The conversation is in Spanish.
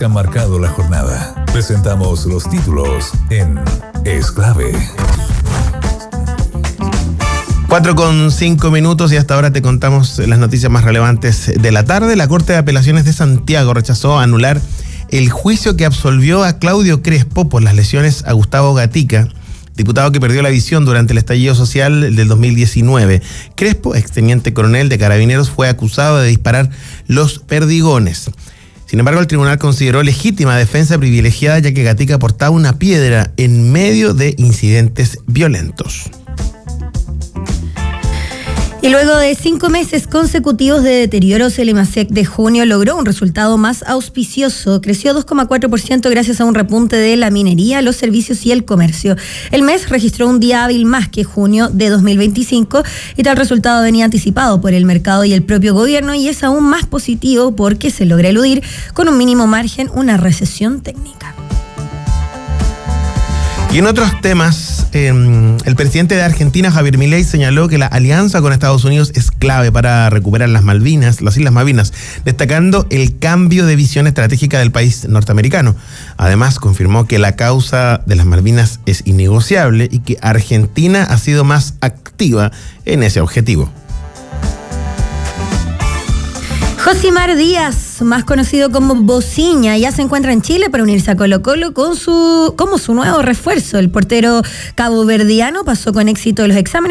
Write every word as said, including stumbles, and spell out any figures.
que han marcado la jornada. Presentamos los títulos en Es Clave. cuatro con cinco minutos y hasta ahora te contamos las noticias más relevantes de la tarde. La Corte de Apelaciones de Santiago rechazó anular el juicio que absolvió a Claudio Crespo por las lesiones a Gustavo Gatica, diputado que perdió la visión durante el estallido social del dos mil diecinueve. Crespo, exteniente coronel de Carabineros, fue acusado de disparar los perdigones. Sin embargo, el tribunal consideró legítima defensa privilegiada, ya que Gatica portaba una piedra en medio de incidentes violentos. Y luego de cinco meses consecutivos de deterioros, el EMASEC de junio logró un resultado más auspicioso. Creció dos coma cuatro por ciento gracias a un repunte de la minería, los servicios y el comercio. El mes registró un día hábil más que junio de dos mil veinticinco y tal resultado venía anticipado por el mercado y el propio gobierno, y es aún más positivo porque se logra eludir con un mínimo margen una recesión técnica. Y en otros temas, eh, el presidente de Argentina, Javier Milei, señaló que la alianza con Estados Unidos es clave para recuperar las Malvinas, las Islas Malvinas, destacando el cambio de visión estratégica del país norteamericano. Además, confirmó que la causa de las Malvinas es innegociable y que Argentina ha sido más activa en ese objetivo. Josimar Díaz, más conocido como Bociña, ya se encuentra en Chile para unirse a Colo-Colo con su, como su nuevo refuerzo. El portero caboverdiano pasó con éxito los exámenes